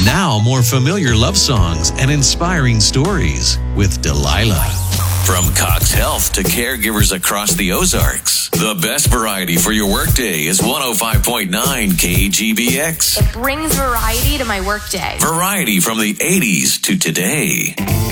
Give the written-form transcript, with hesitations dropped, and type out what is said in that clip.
Now, more familiar love songs and inspiring stories with Delilah. From Cox Health to caregivers across the Ozarks, the best variety for your workday is 105.9 KGBX. It brings variety to my workday. Variety from the 80s to today.